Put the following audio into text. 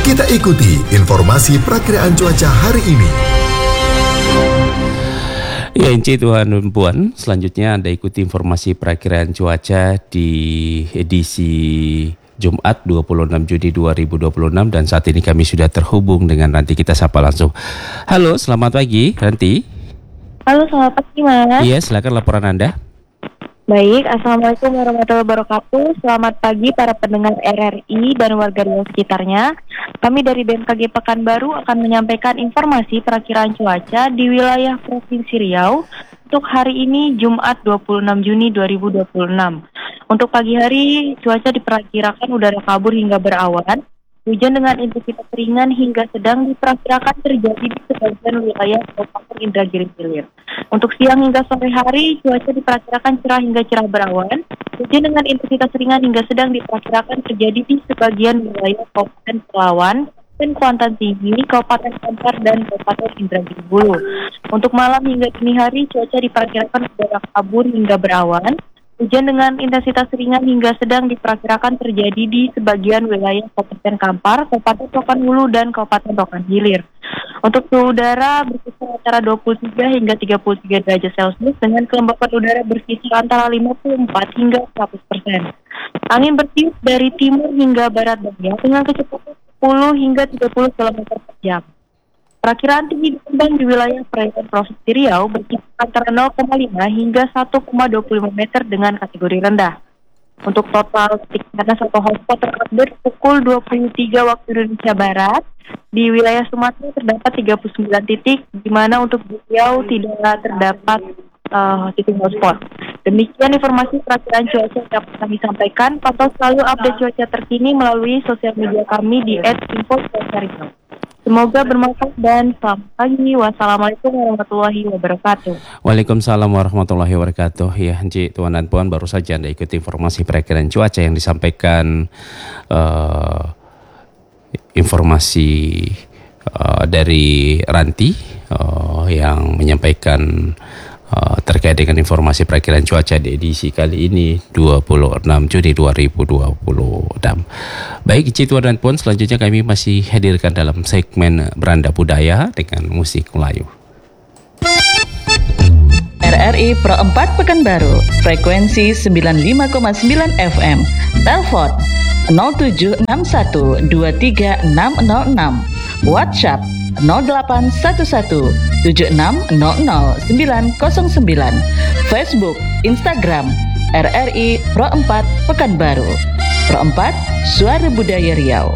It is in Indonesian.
Kita ikuti informasi perakiraan cuaca hari ini. Ya, Inci, Tuhan dan Puan, selanjutnya Anda ikuti informasi perakiraan cuaca di edisi Jumat 26 Juni 2026 dan saat ini kami sudah terhubung dengan Ranti. Kita sapa langsung. Halo, selamat pagi Ranti. Halo, selamat pagi Mas. Iya, silakan laporan Anda. Baik, Assalamualaikum warahmatullahi wabarakatuh. Selamat pagi para pendengar RRI dan warga Riau sekitarnya. Kami dari BMKG Pekanbaru akan menyampaikan informasi perakiraan cuaca di wilayah Provinsi Riau untuk hari ini Jumat 26 Juni 2026. Untuk pagi hari, cuaca diperkirakan udara kabur hingga berawan. Hujan dengan intensitas ringan hingga sedang diperkirakan terjadi di sebagian wilayah Kabupaten Indragiri Hilir. Untuk siang hingga sore hari, cuaca diperkirakan cerah hingga cerah berawan. Hujan dengan intensitas ringan hingga sedang diperkirakan terjadi di sebagian wilayah Kabupaten Pelawan dan Kuantan Tinggi, Kabupaten Kampar, dan Kabupaten Indragiri Hulu. Untuk malam hingga dini hari, cuaca diperkirakan udara kabur hingga berawan. Hujan dengan intensitas ringan hingga sedang diperkirakan terjadi di sebagian wilayah Kabupaten Kampar, Kabupaten Rokan Hulu, dan Kabupaten Rokan Hilir. Untuk suhu udara berkisar antara 23 hingga 33 derajat Celcius dengan kelembapan udara berkisar antara 54 hingga 100%. Angin bertiup dari timur hingga barat daya dengan kecepatan 10 hingga 30 km per jam. Perakiraan tinggi gelombang di wilayah perairan Provinsi Riau berkisar antara 0,5 hingga 1,25 meter dengan kategori rendah. Untuk total titik panas atau hotspot terupdate pukul 23 waktu Indonesia Barat, di wilayah Sumatera terdapat 39 titik, di mana untuk di Riau tidak terdapat titik hotspot. Demikian informasi perakiraan cuaca yang dapat kami sampaikan. Pantau selalu update cuaca terkini melalui sosial media kami di @info_cuaca. Semoga bermanfaat dan selamat pagi. Wassalamualaikum warahmatullahi wabarakatuh. Waalaikumsalam warahmatullahi wabarakatuh. Ya, Inci, Tuan dan Puan, baru saja Anda ikuti informasi perakiraan cuaca yang disampaikan informasi dari Ranti yang menyampaikan terkait dengan informasi perakiraan cuaca di edisi kali ini 26 Juni 2026. Baik, Inci, Tuan dan Puan, selanjutnya kami masih hadirkan dalam segmen Beranda Budaya dengan musik Melayu. RRI Pro 4 Pekanbaru, frekuensi 95,9 FM, telepon 0761 23606, WhatsApp 0811 7600 909, Facebook, Instagram, RRI Pro 4 Pekanbaru. Pro 4, Suara Budaya Riau.